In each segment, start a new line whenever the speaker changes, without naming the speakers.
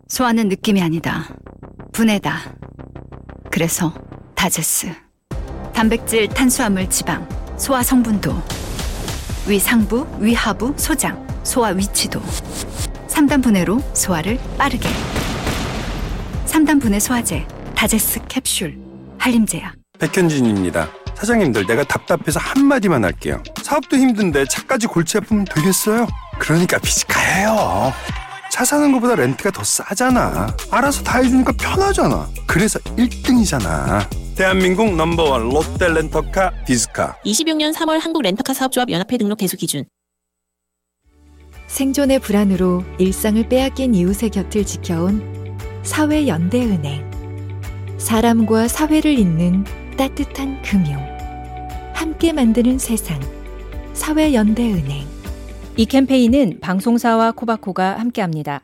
소화는 느낌이 아니다. 분해다. 그래서 다제스. 단백질, 탄수화물, 지방, 소화 성분도, 위 상부, 위 하부, 소장, 소화 위치도 3단 분해로 소화를 빠르게. 3단 분해 소화제 다제스 캡슐. 한림제약.
백현진입니다. 사장님들, 내가 답답해서 한마디만 할게요. 사업도 힘든데 차까지 골치 아프면 되겠어요? 그러니까 비즈카예요. 차 사는 것보다 렌트가 더 싸잖아. 알아서 다 해주니까 편하잖아. 그래서 1등이잖아. 대한민국 넘버원 롯데 렌터카 비즈카.
26년 3월 한국렌터카 사업조합 연합회 등록 개수 기준.
생존의 불안으로 일상을 빼앗긴 이웃의 곁을 지켜온 사회연대은행. 사람과 사회를 잇는 따뜻한 금융. 함께 만드는 세상. 사회연대은행.
이 캠페인은 방송사와 코바코가 함께합니다.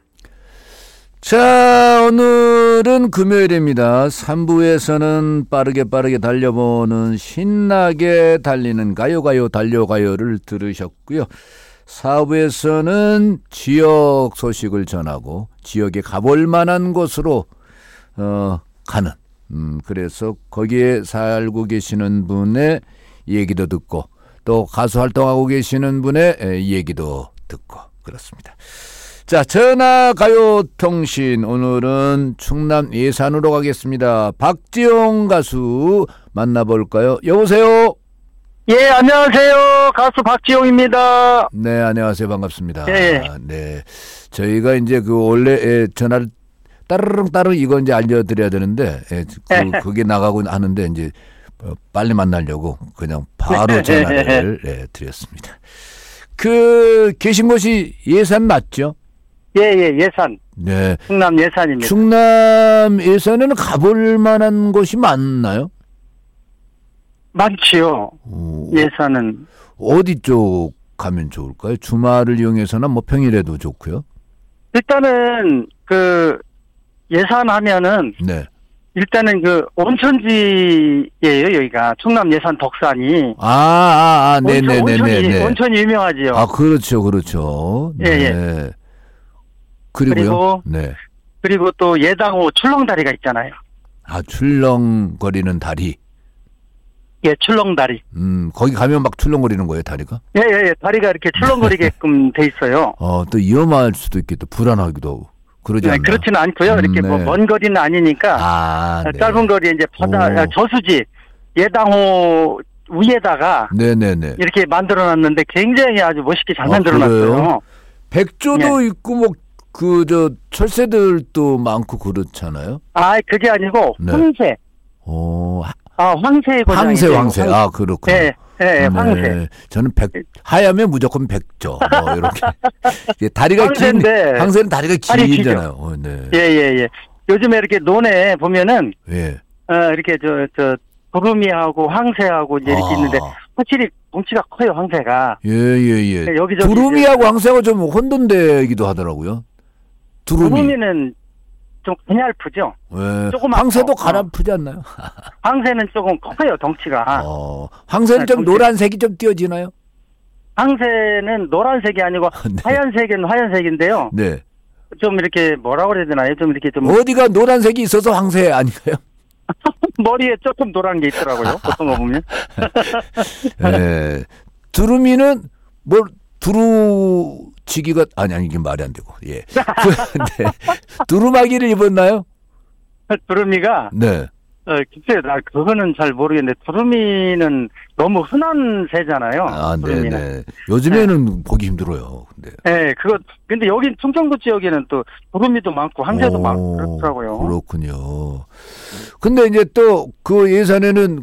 자, 오늘은 금요일입니다. 3부에서는 빠르게 달려보는 신나게 달리는 가요가요 달려가요를 들으셨고요. 4부에서는 지역 소식을 전하고 지역에 가볼 만한 곳으로 가는, 그래서 거기에 살고 계시는 분의 얘기도 듣고 또 가수 활동하고 계시는 분의 얘기도 듣고 그렇습니다. 자, 전화가요통신, 오늘은 충남 예산으로 가겠습니다. 박지용 가수 만나볼까요? 여보세요?
예, 안녕하세요. 가수 박지용입니다.
네, 안녕하세요. 반갑습니다.
예.
네. 저희가 이제 원래 전화를 따르릉 이거 이제 알려드려야 되는데, 그게 나가고 하는데, 이제 빨리 만나려고 그냥 바로 전화를 드렸습니다. 계신 곳이 예산 맞죠?
예, 예산.
네.
충남 예산입니다.
충남 예산에는 가볼 만한 곳이 많나요?
많지요. 예산은.
어디 쪽 가면 좋을까요? 주말을 이용해서나 뭐 평일에도 좋고요.
일단은 예산 하면은
네.
일단은 온천지예요, 여기가. 충남 예산 덕산이.
네네네네.
온천이 유명하지요.
아, 그렇죠.
예,
네.
예.
그리고요. 네.
그리고 또 예당호 출렁다리가 있잖아요.
아, 출렁거리는 다리.
예, 출렁다리.
거기 가면 막 출렁거리는 거예요, 다리가?
예. 다리가 이렇게 출렁거리게끔 돼 있어요.
또 위험할 수도 있겠다. 불안하기도 하고. 그러지 않나요?
그렇지는 않고요. 이렇게
네.
먼 거리는 아니니까.
네.
짧은 거리에 이제 저수지, 예당호 위에다가.
네네네.
이렇게 만들어놨는데 굉장히 아주 멋있게 잘 만들어놨어요.
그래요? 백조도 있고, 철새들도 많고 그렇잖아요?
그게 아니고,
네.
황새. 황새 고장이죠.
황새. 그렇군요.
네, 황새.
저는 하야면 무조건 백조. 이렇게. 다리가
황새인데,
황새는 다리가 길잖아요. 네.
예. 요즘에 이렇게 논에 보면은,
예.
이렇게 두루미하고 황새하고 이제 이렇게 있는데, 확실히 덩치가 커요, 황새가.
예.
여기저기
두루미하고 황새가 좀 혼돈되기도 하더라고요.
두루미는 좀 가냘프죠.
네.
조금
황새도 가냘프지 않나요?
황새는 조금 커요, 덩치가.
황새는 좀 노란색이 좀 띄어지나요?
황새는 노란색이 아니고
네.
하얀색은 하얀색인데요.
네.
좀 이렇게 뭐라고 그래야 되나요? 좀 이렇게 좀
어디가 노란색이 있어서 황새 아닌가요?
머리에 조금 노란 게 있더라고요. 보통 거 보면.
네. 두루미는 두루치기가 이게 말이 안 되고. 예. 네. 두루마기를 입었나요?
두루미가
네.
글쎄요, 나 그거는 잘 모르겠는데 두루미는 너무 흔한 새잖아요.
네네. 요즘에는 보기 힘들어요. 근데.
네, 근데 여기 충청도 지역에는 또 두루미도 많고 황새도 많고 그렇더라고요.
그렇군요. 근데 이제 또 그 예산에는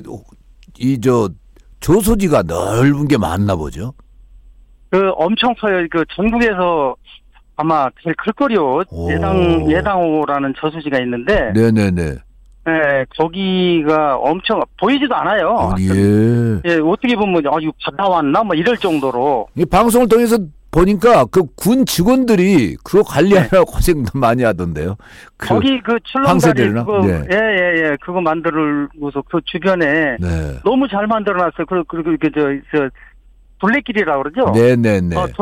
저수지가 넓은 게 많나 보죠.
엄청 커요. 전국에서 아마 제일 클 거리요. 예당호라는 저수지가 있는데.
네네네.
네, 거기가 엄청 보이지도 않아요.
예.
어떻게 보면 이거 바다 왔나 뭐 이럴 정도로.
이 방송을 통해서 보니까 군 직원들이 그거 관리하느라 고생도 많이 하던데요.
거기 출렁다리 그거 예. 그거 만들고서 그 주변에 너무 잘 만들어놨어요. 그리고 둘레길이라고 그러죠.
네네네.